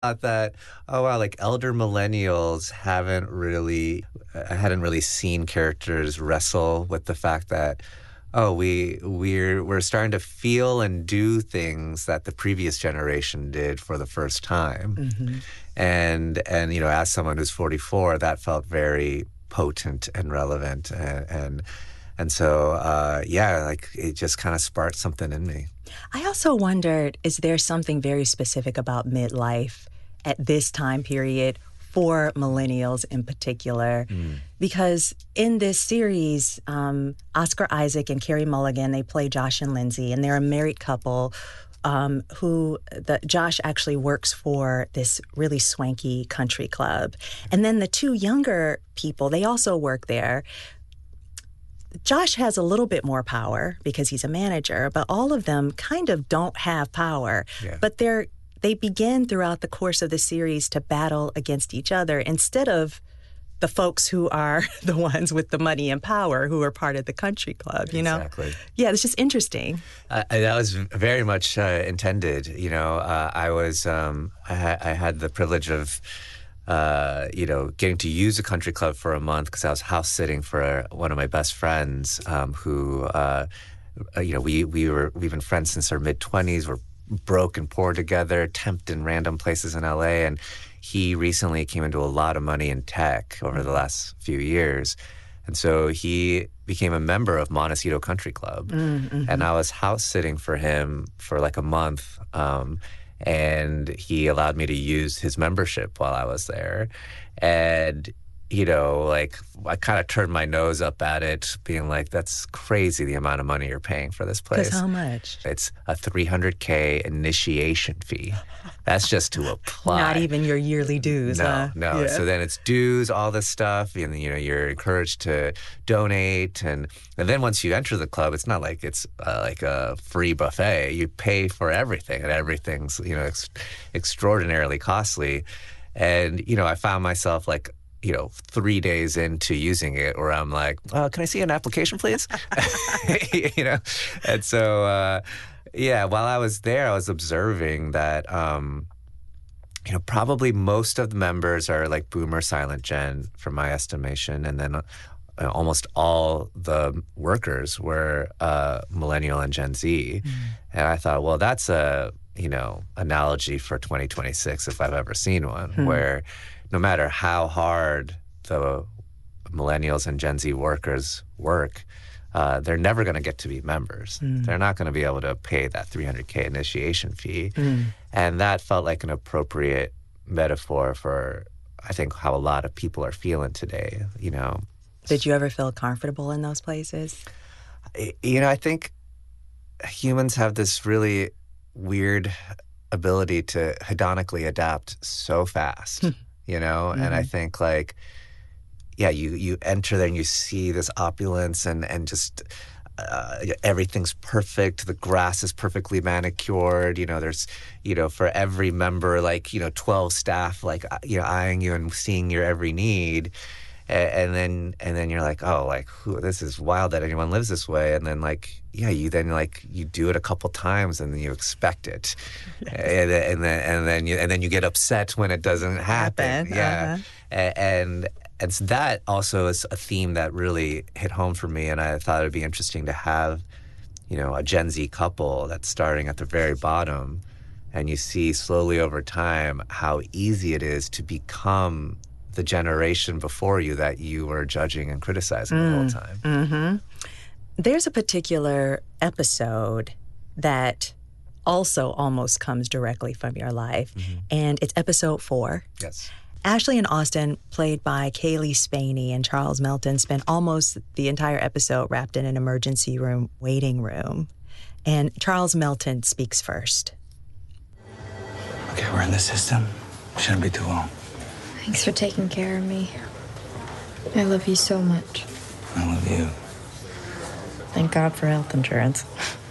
thought that, oh wow, like elder millennials hadn't really seen characters wrestle with the fact that, oh, we're starting to feel and do things that the previous generation did for the first time. Hmm. And as someone who's 44, that felt very potent and relevant, and so yeah, like it just kind of sparked something in me. I also wondered, is there something very specific about midlife at this time period for millennials in particular? Because in this series, Oscar Isaac and Carey Mulligan, they play Josh and Lindsay, and they're a married couple Josh actually works for this really swanky country club. And then the two younger people, they also work there. Josh has a little bit more power because he's a manager, but all of them kind of don't have power. Yeah. But they begin throughout the course of the series to battle against each other instead of the folks who are the ones with the money and power who are part of the country club, you know? Exactly. Yeah, it's just interesting. That was very much intended. I had the privilege of getting to use a country club for a month because I was house sitting for one of my best friends we've been friends since our mid-20s. We're broke and poor together, temped in random places in LA, and he recently came into a lot of money in tech over the last few years. And so he became a member of Montecito Country Club. Mm-hmm. And I was house sitting for him for like a month. And he allowed me to use his membership while I was there. And, I kind of turned my nose up at it, being like, that's crazy the amount of money you're paying for this place. Because how much? It's a $300K initiation fee. That's just to apply. Not even your yearly dues, huh? No. Yeah. So then it's dues, all this stuff, and you're encouraged to donate, and then once you enter the club, it's not like it's like a free buffet. You pay for everything, and everything's extraordinarily costly. And I found myself 3 days into using it, where I'm like, can I see an application, please? And so. While I was there, I was observing that, probably most of the members are like Boomer, Silent Gen, from my estimation, and then almost all the workers were Millennial and Gen Z. And I thought, well, that's a analogy for 2026 if I've ever seen one, where no matter how hard the Millennials and Gen Z workers work, they're never going to get to be members. They're not going to be able to pay that $300K initiation fee. And that felt like an appropriate metaphor for, I think, how a lot of people are feeling today, Did you ever feel comfortable in those places? I think humans have this really weird ability to hedonically adapt so fast, And I think you enter there and you see this opulence and just everything's perfect. The grass is perfectly manicured. There's, for every member, 12 staff, eyeing you and seeing your every need. And then you're like, oh, this is wild that anyone lives this way. And then you do it a couple times and then you expect it. Yes. And then you get upset when it doesn't happen. Yeah. And so that also is a theme that really hit home for me, and I thought it would be interesting to have, a Gen Z couple that's starting at the very bottom, and you see slowly over time how easy it is to become the generation before you that you were judging and criticizing the whole time. Mm-hmm. There's a particular episode that also almost comes directly from your life, and it's episode 4. Yes. Ashley and Austin, played by Kaylee Spaney and Charles Melton, spent almost the entire episode wrapped in an emergency room waiting room. And Charles Melton speaks first. Okay, we're in the system. Shouldn't be too long. Thanks for taking care of me. I love you so much. I love you. Thank God for health insurance.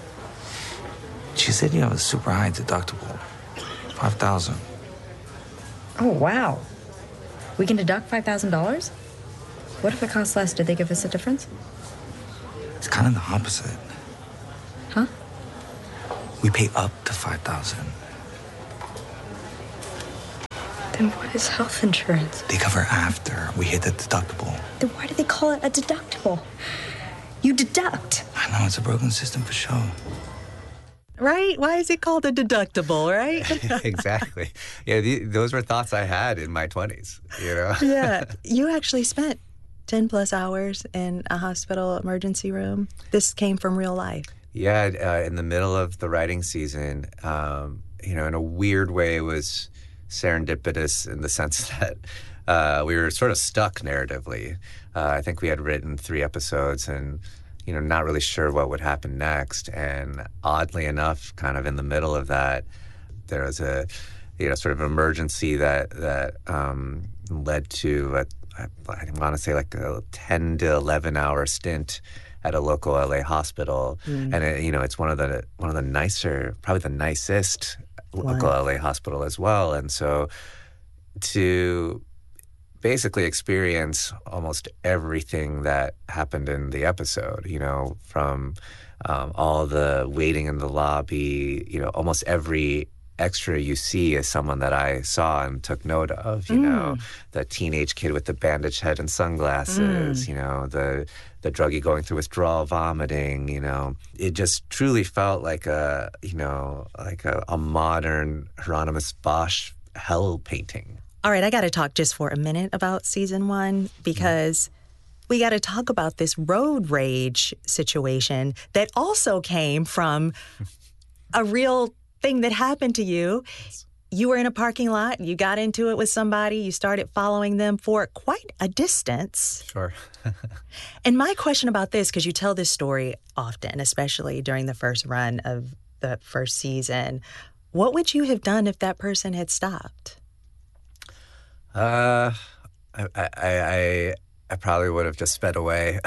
She said you have a super high deductible. $5,000. Oh, wow. We can deduct $5,000? What if it costs less? Did they give us a difference? It's kind of the opposite. Huh? We pay up to $5,000. Then what is health insurance? They cover after we hit the deductible. Then why do they call it a deductible? You deduct. I know, it's a broken system for sure. Right? Why is it called a deductible, right? Exactly. Yeah, those were thoughts I had in my 20s, you know? Yeah. You actually spent 10 plus hours in a hospital emergency room. This came from real life. Yeah, in the middle of the writing season, you know, in a weird way, it was serendipitous in the sense that we were sort of stuck narratively. I think we had written 3 episodes and, you know, not really sure what would happen next. And oddly enough, kind of in the middle of that, there was a, you know, sort of emergency that led to I want to say like a 10 to 11 hour stint at a local LA hospital. And it, you know, it's one of the nicer, probably the nicest local LA hospital as well. And so to basically experience almost everything that happened in the episode, you know, from all the waiting in the lobby, you know, almost every extra you see is someone that I saw and took note of, you know, the teenage kid with the bandaged head and sunglasses, you know, the druggie going through withdrawal vomiting, you know. It just truly felt like a modern Hieronymus Bosch hell painting. All right, I got to talk just for a minute about season 1 because we got to talk about this road rage situation that also came from a real thing that happened to you. You were in a parking lot, you got into it with somebody, you started following them for quite a distance. Sure. And my question about this, because you tell this story often, especially during the first run of the first season, what would you have done if that person had stopped? I probably would have just sped away.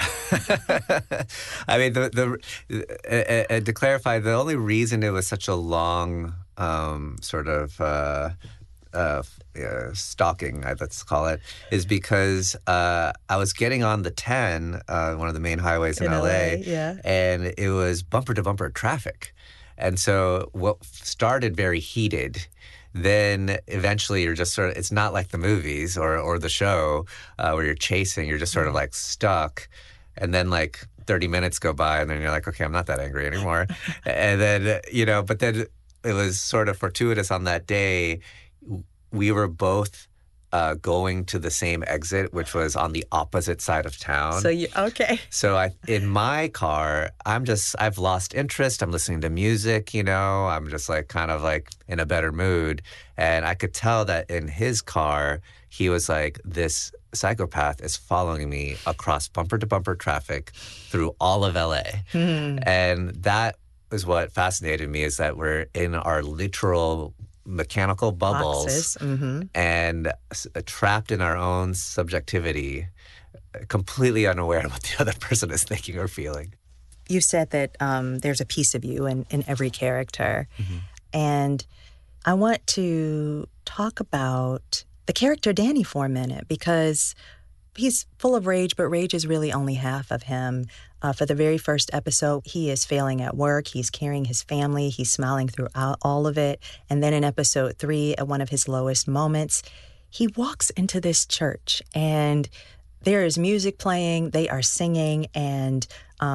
I mean, to clarify, the only reason it was such a long sort of stalking, let's call it, is because I was getting on the 10, one of the main highways in LA, and it was bumper-to-bumper traffic. And so what started very heated, then eventually you're just sort of, it's not like the movies or the show where you're chasing, you're just sort of like stuck. And then like 30 minutes go by and then you're like, okay, I'm not that angry anymore. And then, you know, but then it was sort of fortuitous on that day. We were both going to the same exit, which was on the opposite side of town. So okay. So in my car, I've lost interest. I'm listening to music, you know, I'm just like kind of like in a better mood. And I could tell that in his car, he was like, this psychopath is following me across bumper to bumper traffic through all of LA. And that is what fascinated me, is that we're in our literal mechanical bubbles and trapped in our own subjectivity, completely unaware of what the other person is thinking or feeling. You said that there's a piece of you in every character. And I want to talk about the character Danny for a minute, because he's full of rage, but rage is really only half of him. For the very first episode, he is failing at work. He's carrying his family. He's smiling throughout all of it. And then in episode 3, at one of his lowest moments, he walks into this church and there is music playing. They are singing. And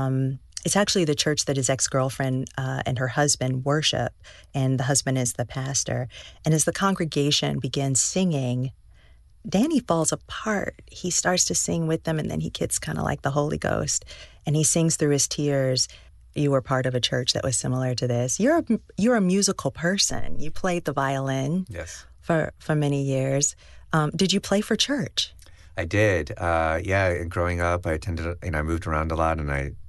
it's actually the church that his ex-girlfriend and her husband worship. And the husband is the pastor. And as the congregation begins singing, Danny falls apart. He starts to sing with them, and then he gets kind of like the Holy Ghost, and he sings through his tears. You were part of a church that was similar to this. You're a musical person. You played the violin for many years. Did you play for church? I did. Yeah, growing up, I moved around a lot, and I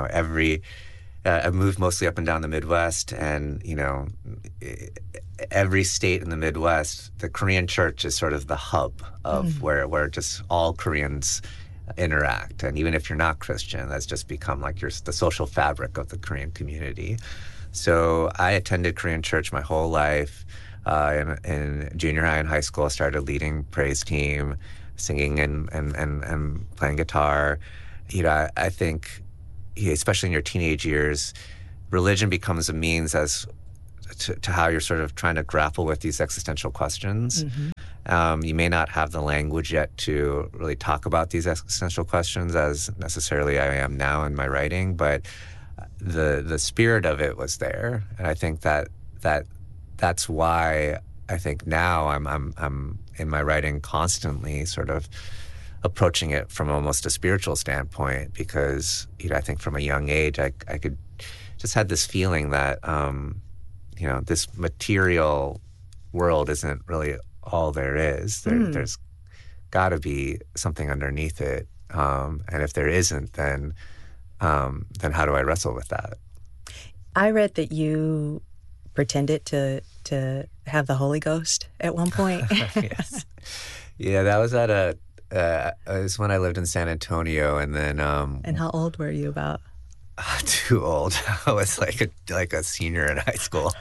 moved mostly up and down the Midwest, and, you know, every state in the Midwest, the Korean church is sort of the hub of where just all Koreans interact. And even if you're not Christian, that's just become like the social fabric of the Korean community. So I attended Korean church my whole life. In junior high and high school, I started leading praise team, singing and playing guitar. You know, I think, especially in your teenage years, religion becomes a means as to how you're sort of trying to grapple with these existential questions. You may not have the language yet to really talk about these existential questions as necessarily I am now in my writing, but the spirit of it was there, and I think that's why I think now I'm in my writing constantly sort of approaching it from almost a spiritual standpoint, because I think from a young age I could just had this feeling that this material world isn't really all there is. There's got to be something underneath it, and if there isn't, then how do I wrestle with that? I read that you pretended to have the Holy Ghost at one point. Yes. Yeah, that was at it was when I lived in San Antonio, and then And how old were you about? Too old. I was like a senior in high school.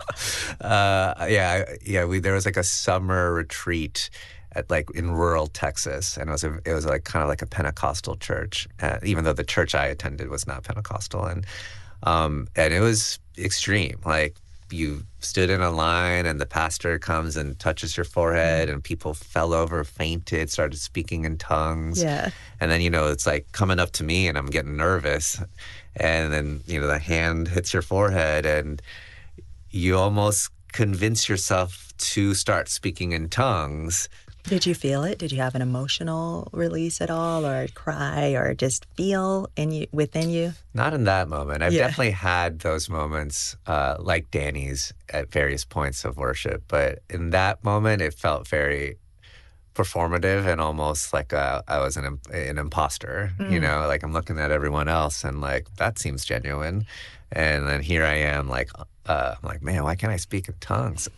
There was like a summer retreat at in rural Texas, and it was like kind of like a Pentecostal church, even though the church I attended was not Pentecostal, and it was extreme. Like, you stood in a line, and the pastor comes and touches your forehead, and people fell over, fainted, started speaking in tongues. Yeah. And then, it's like coming up to me, and I'm getting nervous. And then, the hand hits your forehead, and you almost convince yourself to start speaking in tongues. Did you feel it? Did you have an emotional release at all, or cry, or just feel within you? Not in that moment. I've definitely had those moments, like Danny's, at various points of worship. But in that moment, it felt very performative and almost like I was an imposter. Like, I'm looking at everyone else and like, that seems genuine. And then here I am, like, I'm like, man, why can't I speak in tongues?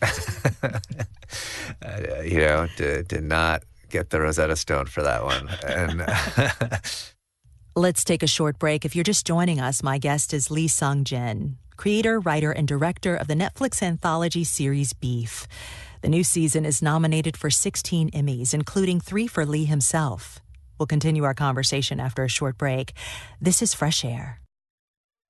Did not get the Rosetta Stone for that one. And Let's take a short break. If you're just joining us, my guest is Lee Sung-jin, creator, writer, and director of the Netflix anthology series Beef. The new season is nominated for 16 Emmys, including 3 for Lee himself. We'll continue our conversation after a short break. This is Fresh Air.